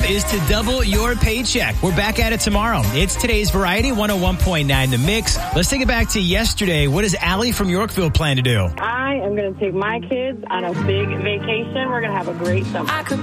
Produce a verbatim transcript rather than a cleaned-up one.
job is to double your paycheck. We're back at it tomorrow. It's today's Variety one oh one point nine The Mix. Let's take it back to yesterday. What does Allie from Yorkville plan to do? I am going to take my kids on a big vacation. We're going to have a great summer. I could